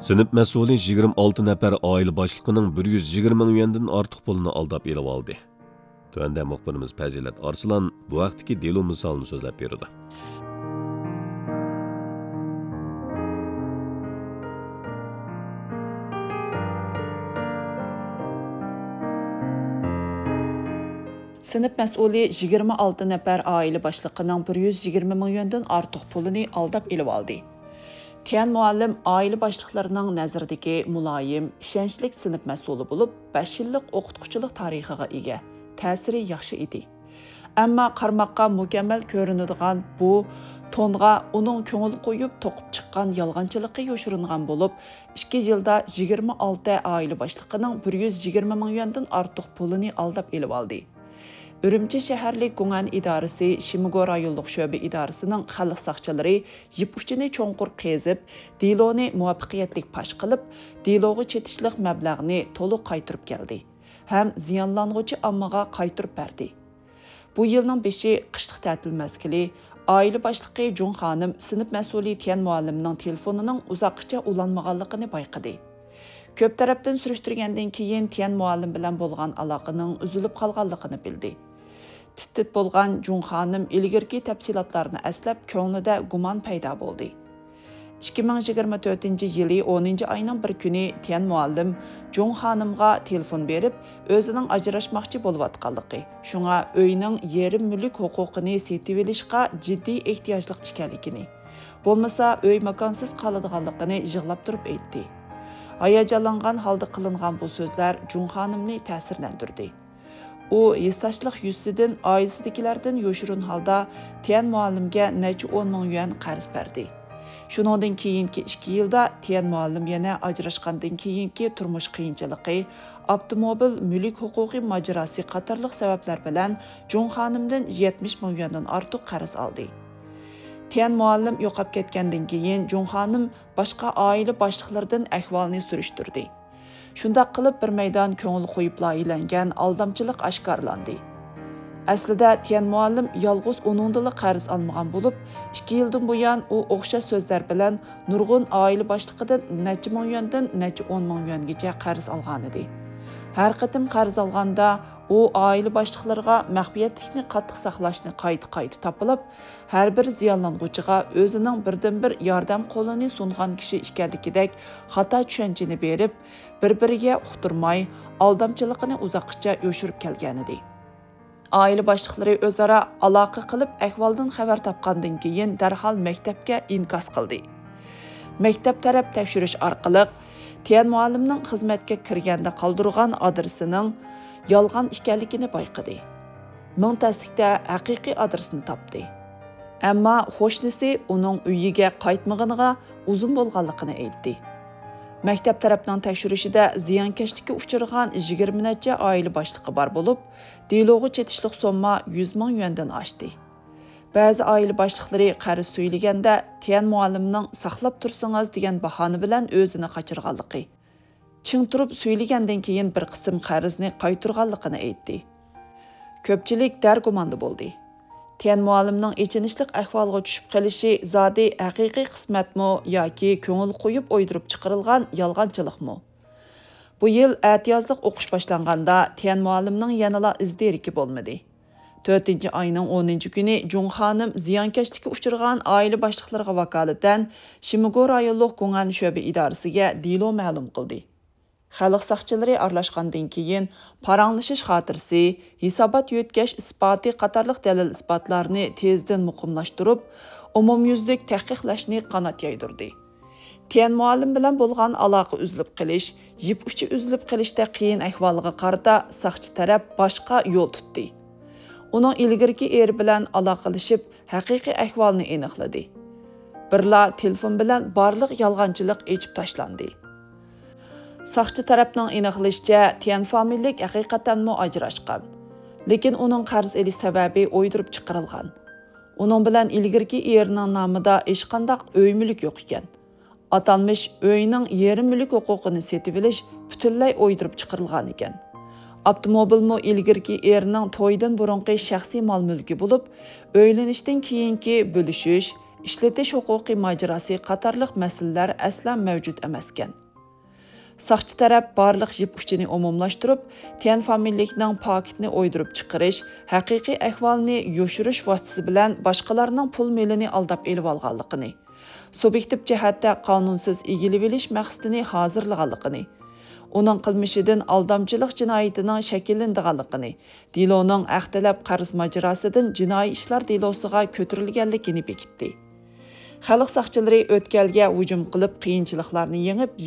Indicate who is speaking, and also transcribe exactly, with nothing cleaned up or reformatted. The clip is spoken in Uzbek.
Speaker 1: Sinip mas'uli yigirma olti nafar oila boshlig'ining bir yuz yigirma ming yuandan ortiq pulini aldab elib oldi. Tuanda muxbirimiz Fazilat Arslan bu vaqtdagi delo misolini so'zlab berdi.
Speaker 2: Sinip mas'uli yigirma olti nafar oila boshlig'ining bir yuz yigirma ming yuandan ortiq pulini aldab elib oldi. Tiyan muallim aile başlıqlarının nəzərdəki mülayim, işənçlik sinif məsulü olub, beş yıllık oxutquçuluq tarixiga ega. Təsiri yaxşı idi. Amma qarmaqqa mükəmməl görünüdüğən bu tonğa onun köngül qoyub toqub çıxan yalğançılığı yoşurunğan olub, ikki yılda yigirma olti aile başlığının bir yuz yigirma ming yuandan artıq pulunu aldab elib aldı. Ürümçi şəhərlik Qungan idarəsi Şimigo rayonluq şöbə idarəsinin xalq saqçıları yipuçini çonqur qezib, diloni muvaffaqiyatlik paş qılıb, diloğu çetişlik məbləğini toluq qaytırıb gəldi. Həm ziyanlanğıcı ammağa qaytırıb bərdi. Bu yılның beşi qışlıq tətil məzgili, ailə başlıqı Jun xanım sinif məsulü Tiyan mualliminin telefonunun uzaqıca ulanmağanlığını bayqadı. Köp tərəfdən sürüştürgəndən keyin Tiyan muallim bilan bolğan əlaqənin üzülüb qalğanlığını bildi. Tit-tit bolğan Jun xanım ilgirki təfsilatlarını əsləb köңlüdə guman payda boldu. ikki ming yigirma to'rtinchi yılı o'ninchi ayının bir günü Tiyan muallim Jun xanımğa telefon berib, özünün ajrashmoqchi bolayotganligi, şuna öyünün yerim mülk huquqini setib olishga jiddiy ehtiyojlik ekanligini, bo'lmasa öy makonsiz qoladiganligini yig'lab turib aytdi. Hayajonlangan holda qilingan bu so'zlar Jun xanımni ta'sirlantirdi. U yestaşlıq yüzüdən ailəsidakilərdən yoşurun halda Tiyan muallimga necha o'n ming yuan qarz berdi. Şuningdan keyinki ikki yilda Tiyan muallim yana ajrashgandan keyinki turmush qiyinchiligi, avtomobil mülk huquqi mojarosi qatorliq sabablar bilan Jun xonimdan yetmish ming yuandan ortiq qarz oldi. Tiyan muallim yo'qab ketgandan keyin Jun xonim boshqa oila boshliqlaridan ahvolni surishtirdi. Shundaq qilib bir maydon ko'ngil qo'yib loyilangan aldamchilik oshkorlandi. Aslida Tiyan muallim yolg'iz uningdili qarz olmagan bo'lib, ikki yildan buyon u o'xshash so'zlar bilan nurg'un oila boshlig'idan necha ming yuandan necha o'n ming yuangacha qarz olgan edi. Har qatim qarz olganda u oila boshliqlariga maxfiyatlikni qattiq saqlashni qayta-qayta topilib, har bir ziyonlanuvchiga o'zining birdan-bir yordam qo'lini sungan kishi ekanligidek xato tushunchani berib, bir-biriga uqtirmay, aldamchiligini uzoqcha yo'shirib kelgan edi. Aile boshliqlari o'zaro aloqa qilib, ahvoldan xabar topgandan keyin darhol maktabga inkos qildi. Maktab taraf tekshirish orqali Tiyan muallimning xizmatga kirganda qoldirgan adresining yolg'on ekanligini bayqadi. Ming tasdiqda haqiqiy adresini topdi. Ammo qo'shnisi uning uyiga qaytmaganiga uzun bo'lganligini aytdi. Maktab tarafdan tekshirishida ziyonkashlikka uchragan yigirma necha oila boshlig'i bor bo'lib, dilogi chetishlik somma yuz ming yuandan oshdi. Ba'zi oila boshliqlari qarz so'ylaganda Tiyan muallimning saqlab tursangiz degan bahona bilan o'zini qochirganligi, ching turib so'ylagandan keyin bir qism qarzni qaytarganligini aytdi. Ko'pchilik dargumanda bo'ldi. Tiyan muallimning echinishlik ahvolga tushib qolishi zodi haqiqiy qismatmi yoki ko'ngil qo'yib o'ydirib chiqarilgan yolg'onchilikmi? Bu yil atiyozlik o'qish boshlanganda Tiyan muallimning yanala izderiki bo'lmadi. to'rtinchi ayning o'ninchi kuni Jun xonim ziyonkashlikka uchragan oila boshliqlariga vakolatan Shimigo rayonluq Qungan şöbə idarəsiga dilo ma'lum qildi. Xalq saqchilari aralashgandan keyin paranglashish xotirasi, hisobot yo'tkash isboti qatorliq dalil isbotlarni tezdan muqimlashtirib, umumyuzlik tahqiqlashni qanot yaydirdi. Tiyan muallim bilan bo'lgan aloqa uzilib qilish, yip uchi uzilib qilishda qiyin ahvolga qarata saqchi taraf boshqa yo'l tutdi. Uning ilgirki eri bilan aloqalashib, haqiqiy ahvolni aniqladi. Birla telefon bilan barliq yolg'onchilik echib tashlandi. Saqchi tarafning aniqlashicha, Tiyan familiyalik haqiqatanmi ajrashgan. Lekin uning qarz elish sababi o'ydirib chiqarilgan. Uning bilan ilgirki erining nomida hech qanday uy mulk yo'q ekan. Atalmış uyning yerim mulk huquqini setib olish butunlay o'ydirib chiqarilgan ekan. Avtomobilmi ilgirki erining to'ydan burunqi shaxsiy mol mulki bo'lib, o'ylanishdan keyingi bo'lishish, ishlatish huquqiy mojarosi qatorliq masalalar aslan mavjud emaskan. Saqchi taraf barliq jip uchini umumlashtirib, Tian familiyaning paketni o'ydirib chiqarish, haqiqiy ahvolni yoshirish vositasi bilan boshqalarning pul melini aldab elib olganligini, subyektiv jihatda qonunsiz egilib olish maqsadini hozirlaganligini, uning qilmishidan aldamchilik jinoyatining shakllanganligini, deloning axtalab qarz mojarosidan jinoiy ishlar delosiga ko'tarilganligini bekitdi. Xalq saqchilari o'tkalga hujum qilib qiyinchiliklarni yengib